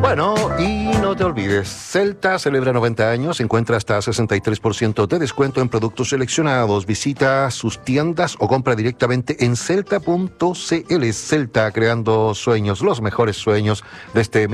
Bueno, y no te olvides, Celta celebra 90 años, encuentra hasta 63% de descuento en productos seleccionados. Visita sus tiendas o compra directamente en celta.cl. Celta, creando sueños, los mejores sueños desde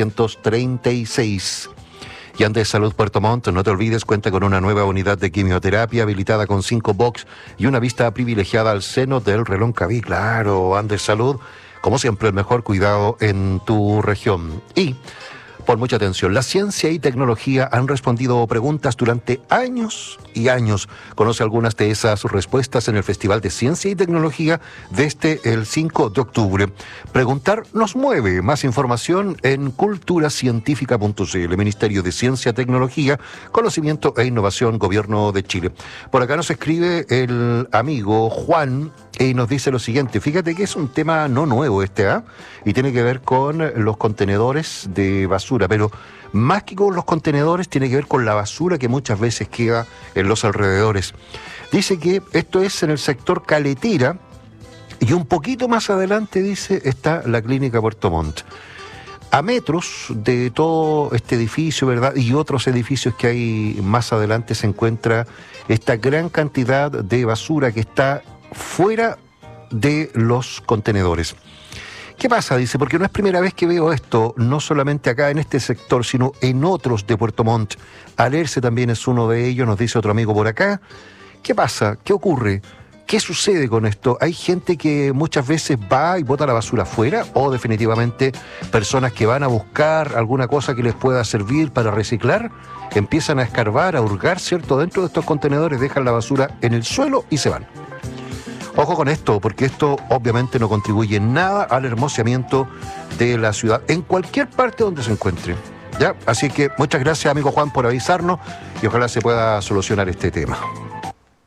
1936. Y Andes Salud Puerto Montt, no te olvides, cuenta con una nueva unidad de quimioterapia habilitada con 5 box y una vista privilegiada al seno del Reloncaví. Claro, Andes Salud, como siempre, el mejor cuidado en tu región. Y, por mucha atención, la ciencia y tecnología han respondido preguntas durante años y años. Conoce algunas de esas respuestas en el Festival de Ciencia y Tecnología desde el 5 de octubre. Preguntar nos mueve. Más información en culturacientífica.cl. Ministerio de Ciencia, Tecnología, Conocimiento e Innovación, Gobierno de Chile. Por acá nos escribe el amigo Juan y nos dice lo siguiente. Fíjate que es un tema no nuevo y tiene que ver con los contenedores de basura, pero más que con los contenedores tiene que ver con la basura que muchas veces queda en los alrededores. Dice que esto es en el sector Caletera y un poquito más adelante, dice, está la clínica Puerto Montt. A metros de todo este edificio, ¿verdad?, y otros edificios que hay más adelante, se encuentra esta gran cantidad de basura que está fuera de los contenedores. ¿Qué pasa? Dice, porque no es primera vez que veo esto, no solamente acá en este sector, sino en otros de Puerto Montt. Alerce también es uno de ellos, nos dice otro amigo por acá. ¿Qué pasa? ¿Qué ocurre? ¿Qué sucede con esto? ¿Hay gente que muchas veces va y bota la basura afuera? ¿O definitivamente personas que van a buscar alguna cosa que les pueda servir para reciclar? Empiezan a escarbar, a hurgar, ¿cierto? Dentro de estos contenedores dejan la basura en el suelo y se van. Ojo con esto, porque esto obviamente no contribuye en nada al hermoseamiento de la ciudad, en cualquier parte donde se encuentre. ¿Ya? Así que muchas gracias, amigo Juan, por avisarnos y ojalá se pueda solucionar este tema.